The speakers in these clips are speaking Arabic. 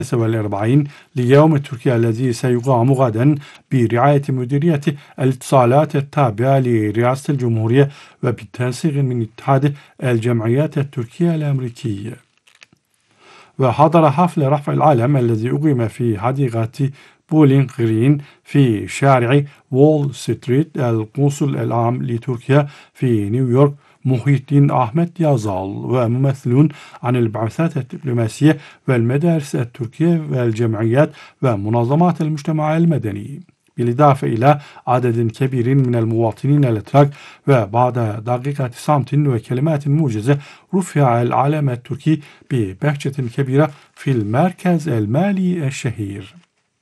والأربعين ليوم تركيا الذي سيقام غدا برعاية مديرية الاتصالات التابعة لرئاسة الجمهورية وبالتنسيق من اتحاد الجمعيات التركية الأمريكية. وحضر حفل رفع العلم الذي أقيم في حديقة بولينغ غرين في شارع وول ستريت القنصل العام لتركيا في نيويورك محي الدين أحمد يازال وممثلون عن البعثات الدبلوماسية والمدارس التركية والجمعيات ومنظمات المجتمع المدني، بالإضافة إلى عدد كبير من المواطنين الأتراك. وبعد دقيقة صمت وكلمات موجزة رفع العلم التركي ببهجة كبيرة في المركز المالي الشهير.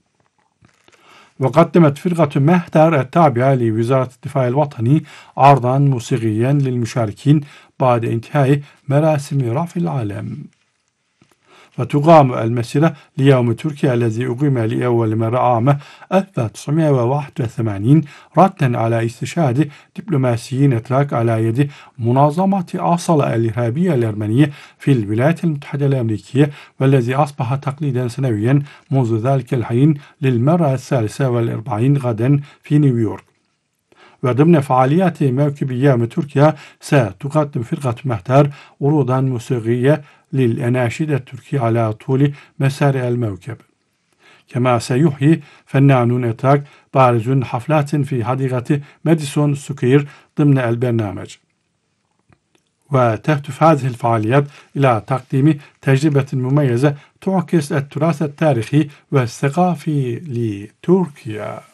وقدمت فرقة مهتر التابعة لوزارة الدفاع الوطني عرضا موسيقيا للمشاركين بعد انتهاء مراسم رفع العلم. وتقام المسيرة ليوم تركيا الذي أقيم لأول مرة عام 1981 ردا على استشهاد دبلوماسيين أتراك على يد منظمة أصل الإرهابية الأرمنية في الولايات المتحدة الأمريكية، والذي أصبح تقليدا سنويا منذ ذلك الحين للمرة 43 غدا في نيويورك. وضمن فعاليات موكب يوم تركيا ستقدم فرقة مهتر عروضا موسيقية للأناشيد التركية على طول مسار الموكب. كما سيحيي فنانون أتراك بارزون حفلات في حديقة ماديسون سكوير ضمن البرنامج. وتهدف هذه الفعاليات إلى تقديم تجربة مميزة تعكس التراث التاريخي والثقافي لتركيا.